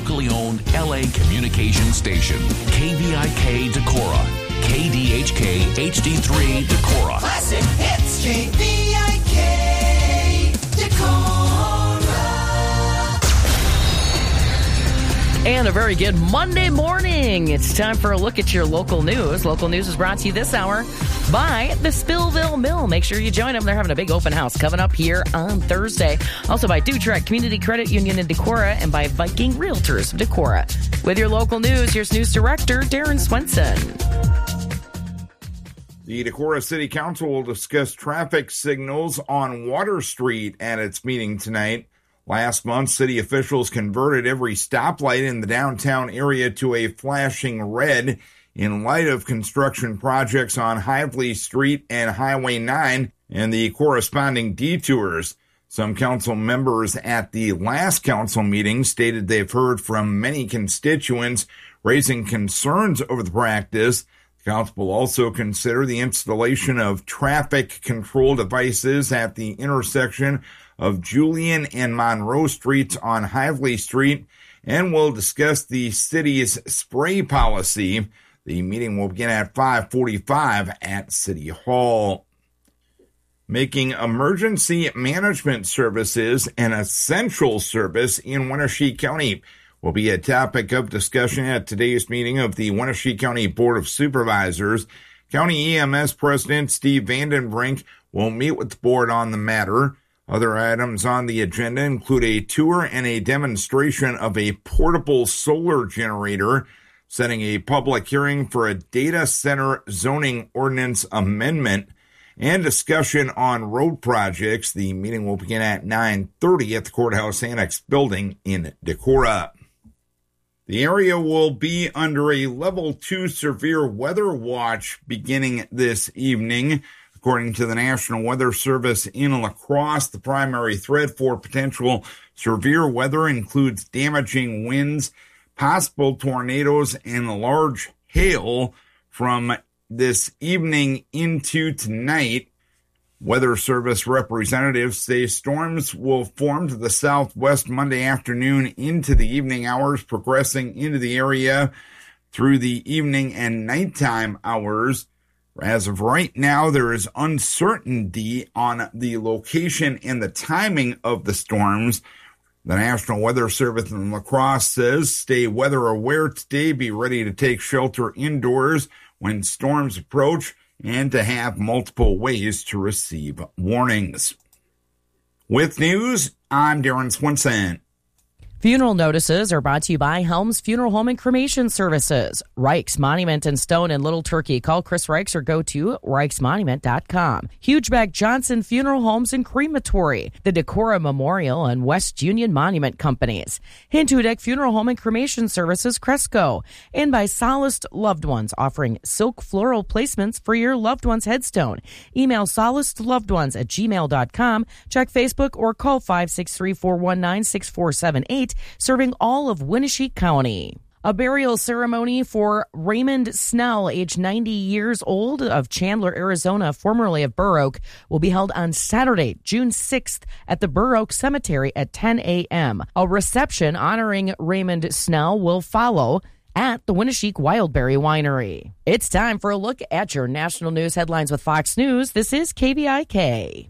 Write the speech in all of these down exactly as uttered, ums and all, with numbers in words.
locally owned L A communication station. K V I K Decorah. K D H K H D three Decorah. Classic hits. K V I K Decorah. And a very good Monday morning. It's time for a look at your local news. Local news is brought to you this hour by the Spillville Mill. Make sure you join them. They're having a big open house coming up here on Thursday. Also by Dutrec Community Credit Union in Decorah and by Viking Realtors of Decorah. With your local news, here's News Director Darren Swenson. The Decorah City Council will discuss traffic signals on Water Street at its meeting tonight. Last month, city officials converted every stoplight in the downtown area to a flashing red in light of construction projects on Hively Street and Highway nine and the corresponding detours. Some council members at the last council meeting stated they've heard from many constituents raising concerns over the practice. The council will also consider the installation of traffic control devices at the intersection of Julian and Monroe Streets on Hively Street, and will discuss the city's spray policy. The meeting will begin at five forty-five at City Hall. Making emergency management services an essential service in Wenatchee County will be a topic of discussion at today's meeting of the Wenatchee County Board of Supervisors. County E M S President Steve Vandenbrink will meet with the board on the matter. Other items on the agenda include a tour and a demonstration of a portable solar generator, setting a public hearing for a data center zoning ordinance amendment, and discussion on road projects. The meeting will begin at nine thirty at the Courthouse Annex building in Decorah. The area will be under a level two severe weather watch beginning this evening. According to the National Weather Service in La Crosse, the primary threat for potential severe weather includes damaging winds, possible tornadoes, and large hail from this evening into tonight. Weather Service representatives say storms will form to the southwest Monday afternoon into the evening hours, progressing into the area through the evening and nighttime hours. As of right now, there is uncertainty on the location and the timing of the storms. The National Weather Service in La Crosse says stay weather aware today, be ready to take shelter indoors when storms approach, and to have multiple ways to receive warnings. With news, I'm Darren Swenson. Funeral notices are brought to you by Helms Funeral Home and Cremation Services. Reichs Monument and Stone in Little Turkey. Call Chris Reichs or go to reichs monument dot com. Hugeback Johnson Funeral Homes and Crematory. The Decorah Memorial and West Union Monument Companies. Hintudeck Funeral Home and Cremation Services, Cresco. And by Solaced Loved Ones, offering silk floral placements for your loved one's headstone. Email solacedlovedones at gmail dot com. Check Facebook or call five six three, four one nine, six four seven eight. Serving all of Wenatchee County. A burial ceremony for Raymond Snell, age ninety years old, of Chandler, Arizona, formerly of Burr Oak, will be held on Saturday, June sixth, at the Burr Oak Cemetery at ten a.m. A reception honoring Raymond Snell will follow at the Winneshiek Wildberry Winery. It's time for a look at your national news headlines with Fox News. This is K V I K.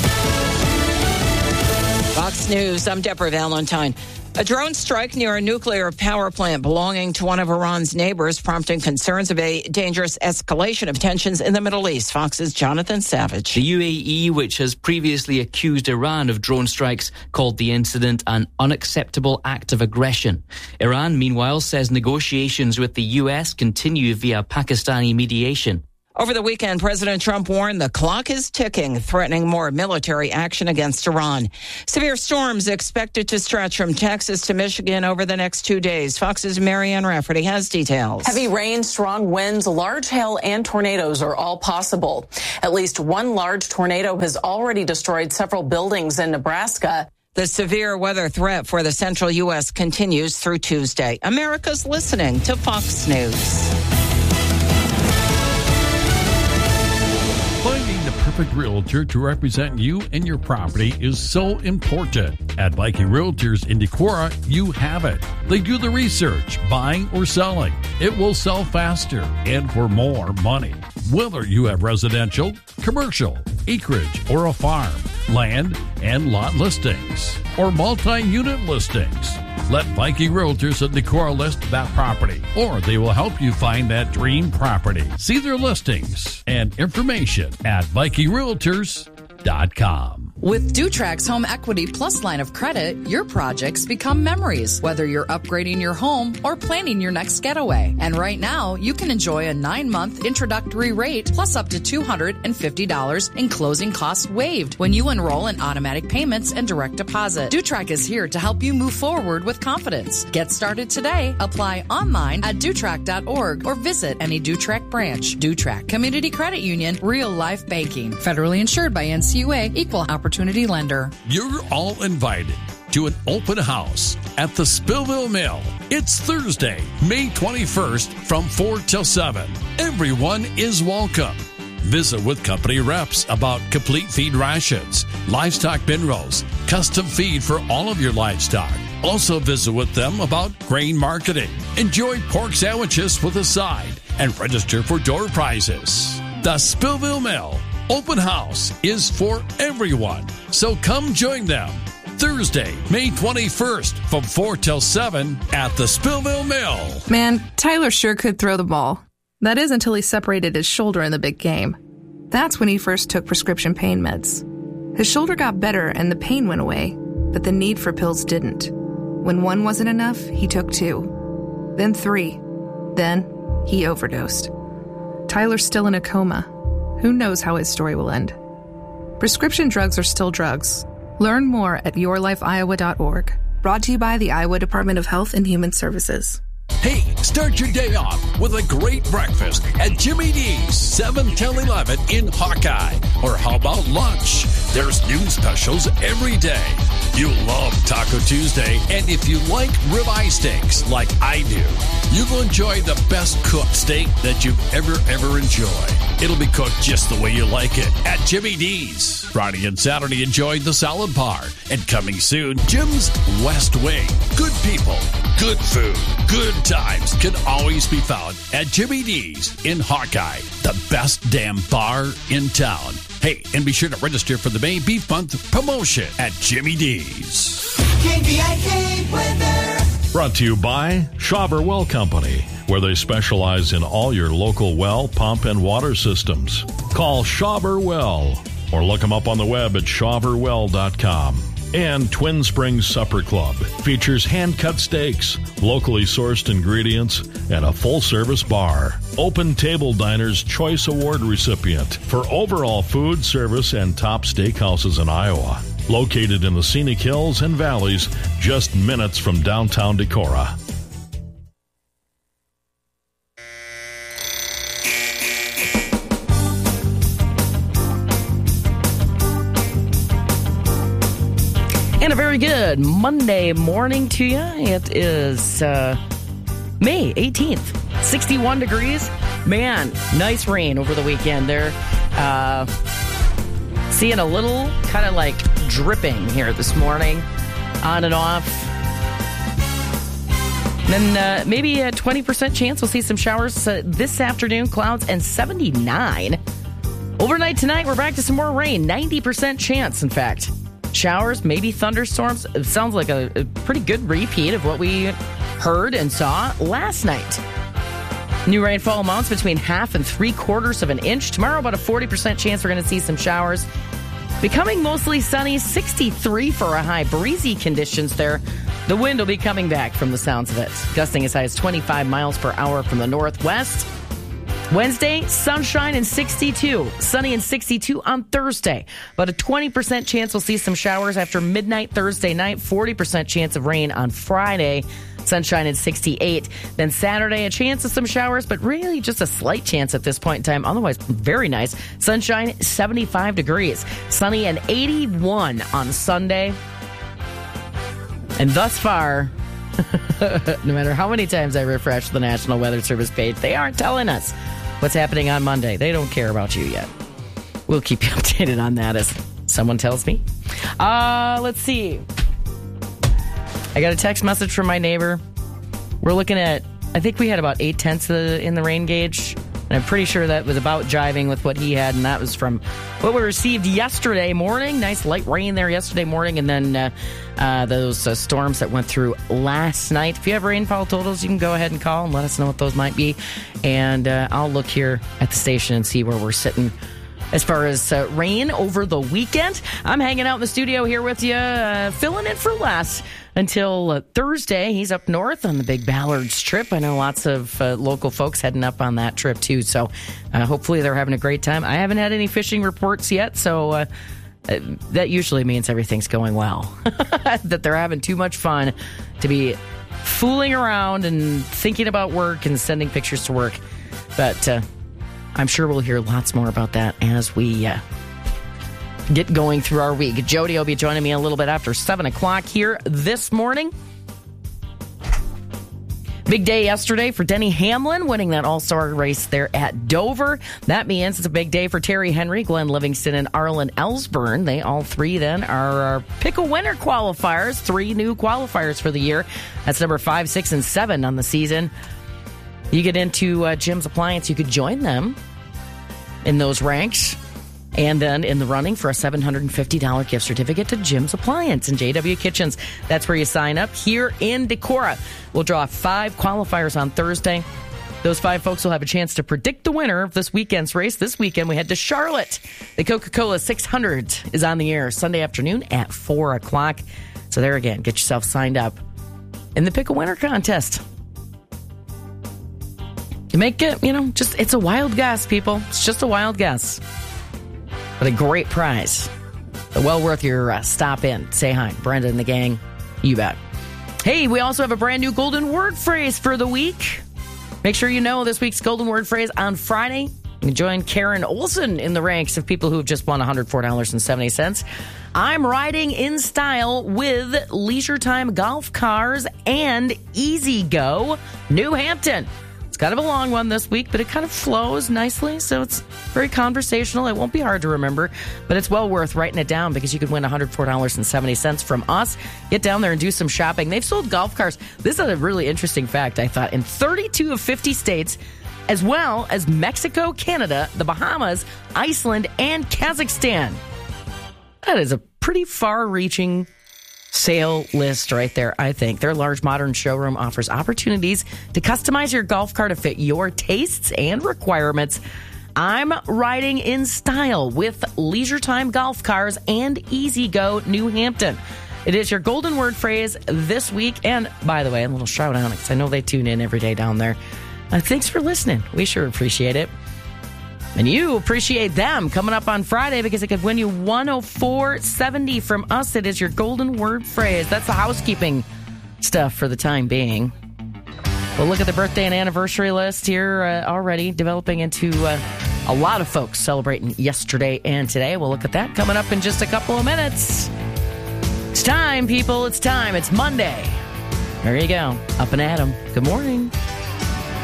Fox News, I'm Deborah Valentine. A drone strike near a nuclear power plant belonging to one of Iran's neighbors, prompting concerns of a dangerous escalation of tensions in the Middle East. Fox's Jonathan Savage. The U A E, which has previously accused Iran of drone strikes, called the incident an unacceptable act of aggression. Iran, meanwhile, says negotiations with the U S continue via Pakistani mediation. Over the weekend, President Trump warned the clock is ticking, threatening more military action against Iran. Severe storms expected to stretch from Texas to Michigan over the next two days. Fox's Marianne Rafferty has details. Heavy rain, strong winds, large hail, and tornadoes are all possible. At least one large tornado has already destroyed several buildings in Nebraska. The severe weather threat for the central U S continues through Tuesday. America's listening to Fox News. Finding the perfect realtor to represent you and your property is so important. At Viking Realtors in Decorah, you have it. They do the research, buying or selling. It will sell faster and for more money. Whether you have residential, commercial, acreage, or a farm, land and lot listings, or multi-unit listings, let Viking Realtors at Decorah list that property, or they will help you find that dream property. See their listings and information at Viking Realtors dot com. With Dutrax Home Equity Plus line of credit, your projects become memories, whether you're upgrading your home or planning your next getaway. And right now, you can enjoy a nine-month introductory rate plus up to two hundred fifty dollars in closing costs waived when you enroll in automatic payments and direct deposit. Dutrax is here to help you move forward with confidence. Get started today. Apply online at Dutrax dot org or visit any Dutrax branch. Dutrax Community Credit Union, real life banking. Federally insured by N C U A, Equal Opportunity Lender. You're all invited to an open house at the Spillville Mill. It's Thursday, May twenty-first from four till seven. Everyone is welcome. Visit with company reps about complete feed rations, livestock bin rolls, custom feed for all of your livestock. Also visit with them about grain marketing. Enjoy pork sandwiches with a side and register for door prizes. The Spillville Mill Open House is for everyone, so come join them. Thursday, May twenty-first from four till seven at the Spillville Mill. Man, Tyler sure could throw the ball. That is until he separated his shoulder in the big game. That's when he first took prescription pain meds. His shoulder got better and the pain went away, but the need for pills didn't. When one wasn't enough, he took two. Then three. Then he overdosed. Tyler's still in a coma. Who knows how his story will end? Prescription drugs are still drugs. Learn more at your life iowa dot org. Brought to you by the Iowa Department of Health and Human Services. Hey, start your day off with a great breakfast at Jimmy D's, seven till eleven in Hawkeye. Or how about lunch? There's new specials every day. You'll love Taco Tuesday, and if you like ribeye steaks like I do, you will enjoy the best cooked steak that you've ever, ever enjoyed. It'll be cooked just the way you like it at Jimmy D's. Friday and Saturday, enjoy the salad bar. And coming soon, Jim's West Wing. Good people, good food, good times can always be found at Jimmy D's in Hawkeye, the best damn bar in town. Hey, and be sure to register for the May Beef Month promotion at Jimmy D's. K V I K weather. Brought to you by Schauber Well Company, where they specialize in all your local well, pump, and water systems. Call Schauber Well or look them up on the web at schauber well dot com. And Twin Springs Supper Club features hand-cut steaks, locally sourced ingredients, and a full-service bar. Open Table Diner's Choice Award recipient for overall food, service, and top steakhouses in Iowa. Located in the scenic hills and valleys, just minutes from downtown Decorah. And a very good Monday morning to you. It is uh, May eighteenth, sixty-one degrees. Man, nice rain over the weekend there. Uh, seeing a little kind of like dripping here this morning, on and off. Then uh, maybe a twenty percent chance we'll see some showers uh, this afternoon, clouds, and seventy-nine. Overnight tonight, we're back to some more rain, ninety percent chance, in fact. Showers, maybe thunderstorms. It sounds like a, a pretty good repeat of what we heard and saw last night. New rainfall amounts between half and three quarters of an inch. Tomorrow, about a forty percent chance we're going to see some showers. Becoming mostly sunny, sixty-three for a high. Breezy conditions there. The wind will be coming back from the sounds of it. Gusting as high as twenty-five miles per hour from the northwest. Wednesday, sunshine and sixty-two. Sunny and sixty-two on Thursday. About a twenty percent chance we'll see some showers after midnight Thursday night. forty percent chance of rain on Friday. Sunshine and sixty-eight. Then Saturday, a chance of some showers, but really just a slight chance at this point in time. Otherwise, very nice. Sunshine, seventy-five degrees. Sunny and eighty-one on Sunday. And thus far, no matter how many times I refresh the National Weather Service page, they aren't telling us what's happening on Monday. They don't care about you yet. we'll keep you updated on that as someone tells me. Uh, let's see. I got a text message from my neighbor. We're looking at, I think we had about eight tenths in the rain gauge. And I'm pretty sure that was about jiving with what he had, and that was from what we received yesterday morning. Nice light rain there yesterday morning, and then uh, uh, those uh, storms that went through last night. If you have rainfall totals, you can go ahead and call and let us know what those might be. And uh, I'll look here at the station and see where we're sitting as far as uh, rain over the weekend. I'm hanging out in the studio here with you, uh, filling in for Les until uh, Thursday. He's up north on the Big Ballards trip. I know lots of uh, local folks heading up on that trip too, so uh, hopefully they're having a great time. I haven't had any fishing reports yet, so uh, that usually means everything's going well. That they're having too much fun to be fooling around and thinking about work and sending pictures to work. But uh, I'm sure we'll hear lots more about that as we uh, get going through our week. Jody will be joining me a little bit after seven o'clock here this morning. Big day yesterday for Denny Hamlin, winning that all-star race there at Dover. That means it's a big day for Terry Henry, Glenn Livingston, and Arlen Ellsburn. They all three then are our pick-a-winner qualifiers. Three new qualifiers for the year. That's number five, six, and seven on the season. You get into uh, Jim's Appliance, you could join them in those ranks. And then in the running for a seven hundred fifty dollars gift certificate to Jim's Appliance and J W Kitchens. That's where you sign up here in Decorah. We'll draw five qualifiers on Thursday. Those five folks will have a chance to predict the winner of this weekend's race. This weekend we head to Charlotte. The Coca-Cola six hundred is on the air Sunday afternoon at four o'clock. So there again, get yourself signed up in the Pick a Winner contest. You make it, you know, just it's a wild guess, people. It's just a wild guess. But a great prize. So well worth your uh, stop in. Say hi. Brenda and the gang. You bet. Hey, we also have a brand new golden word phrase for the week. Make sure you know this week's golden word phrase on Friday. You can join Karen Olson in the ranks of people who have just won one hundred four dollars and seventy cents. I'm riding in style with Leisure Time Golf Cars and Easy Go New Hampton. It's kind of a long one this week, but it kind of flows nicely, so it's very conversational. It won't be hard to remember, but it's well worth writing it down because you could win one hundred four dollars and seventy cents from us. Get down there and do some shopping. They've sold golf cars. This is a really interesting fact, I thought, in thirty-two of fifty states, as well as Mexico, Canada, the Bahamas, Iceland, and Kazakhstan. That is a pretty far-reaching sale list right there, I think. Their large modern showroom offers opportunities to customize your golf cart to fit your tastes and requirements. I'm riding in style with Leisure Time Golf Cars and Easy Go New Hampton. It is your golden word phrase this week. And by the way, a little shout out because I know they tune in every day down there. Uh, thanks for listening. We sure appreciate it. And you appreciate them coming up on Friday because it could win you one oh four seventy from us. It is your golden word phrase. That's the housekeeping stuff for the time being. We'll look at the birthday and anniversary list here uh, already, developing into uh, a lot of folks celebrating yesterday and today. We'll look at that coming up in just a couple of minutes. It's time, people. It's time. It's Monday. There you go. Up and at 'em. Good morning.